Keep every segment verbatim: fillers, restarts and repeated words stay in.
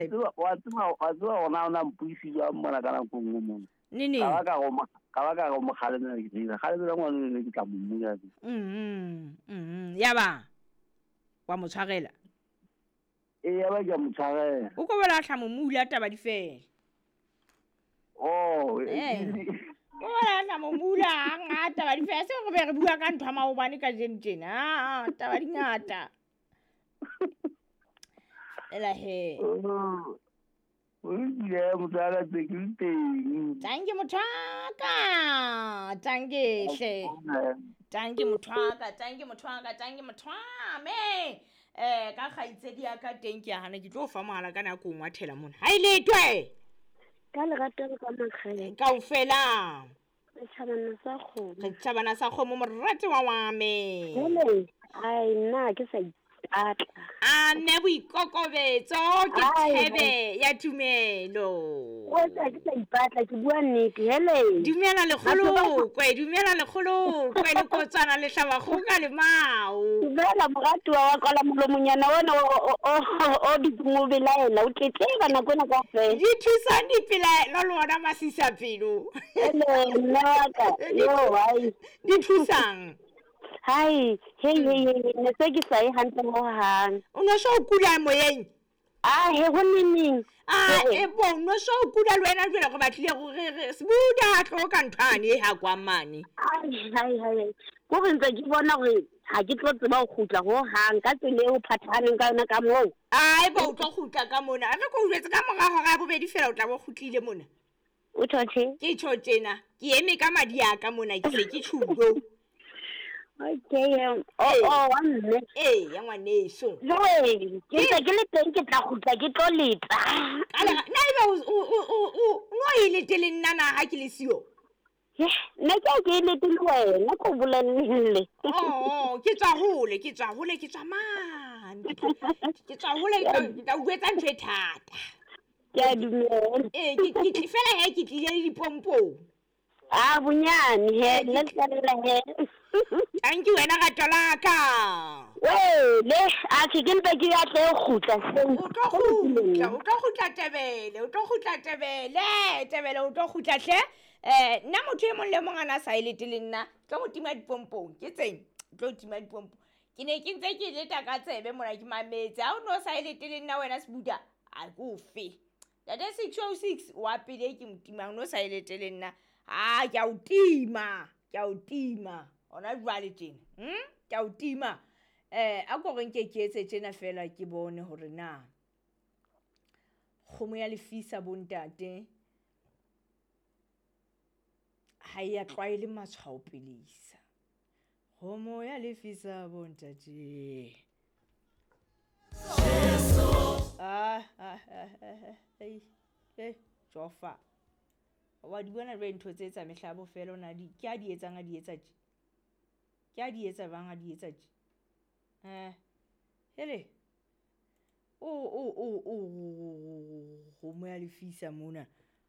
wa tseba wa tseba ona ona mpuisi ya mona kana go ngomong nene ka ka go ka ka go moghalena ke dira khalena ngwana le ke tla mmuya mm mm ya ba wa motshwarela e ya ba ke motshwarela o go bela tlha momula taba di fela oh eh o bela tlha momula ngata ba di fela se go be re bua ka ntwa maobane ka jentjena ah taba di ngata ela he o ya motala tsekilteng tangi mothaka tangi hle tangi mothaka tangi mothaka tangi mothame eh ka kgaitsedi ya ka teng ke hana ke tlo fa mohala kana go ngwa thela mona ha ile twe ka le gato ka makgale ka ufela re tshabana sa go re tshabana sa go mo morate wa wame hele ai nna ke sa ipatla a ne boikokobetso ke thebe ya tumelo o tsa ke sa ipatla ke bua nnete hele dumela legolo kwe dumela legolo kwe le kotsana le hlaba kgoka le mau dumela moratu wa kola molomonyana wona o di ngobelaela o tletlela nako na ka fe di thusa dipela lo lona masisa pelo hele nna ka yo hai di thusang hai hey hey ne se ke sai hantle mo hang o no so kula moyeng ah he go neng ah e bon no so kula le wena jela go batlile go re sebuda tlo ka nthane e ha kwa mane ai hai hai go re ntse ke bona gore ha ke tlo tseba go khutla go hang ka tsele o phathaneng ka yona ka mo ai ba o tlo khutla ka mona a re go utletse ka moga go ga bobedi fela o tla go khutlile mona o tshotse ke tshotena ke eme ka madi ya ka mona ke se ke tshudo okay oh oh wanne eh ya ngwaneso joe ke tla ke le teng ke tla khutla ke tlo letsa ala na ibe o o no ile tele nna ha ke le sio nna ke ke le tele wena go bolelle oh ke tsa hole ke tsa hole ke tsa man ke tsa hole ke tla uetsa ntwe thata ke a dumela eh ke ke fela he ke tlile dipompo ah bunyane he le tsela he thank you wena ga tolaka we le a ke ke mpe ke ya tle khutla se o tlo khutla o tlo khutla tebele o tlo khutla tebele tebele o tlo khutla hle eh nna motho e mong le mong ana sa ile tele nna tlo mo tima dipompong ke tseng tlo tima dipompo ke ne ke ntse ke leta ka tsebe mona ke mametse ha o no sa ile tele nna wena sebuda a go fe data six oh six wa pele ke motimang no sa ile tele nna ah ke a o tima ke a o tima ona jwale tjena hm ke a o tima eh a go reng ke ke etse tjena fela ke bone hore na khomo ya lefisa bontate ha ya tlwaele matshwao pelisa khomo ya lefisa bontate ah ah ei eh jofa wa di bona re ntho tse tsa mehlabo fela ona di ke a di etsang a di etsa tje ke a di etsa bang a di etsa tje eh hele o o o o go mo ya lefisa mona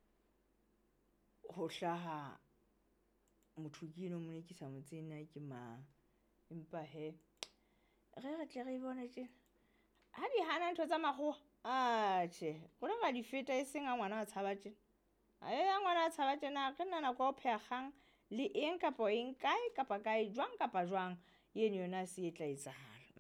ho hlaha motho ke no mone ke sa motsena ke ma empa he re re tle re bona tje ha di hana ntho tsa magoa a tje go le ga di feta e seng a ngwana a tshaba tje a ya ngwana a tshaba tjena ke nna go phegang le eng kapa eng kae kapa kae jwang kapa jwang yeno yona se e tla etsa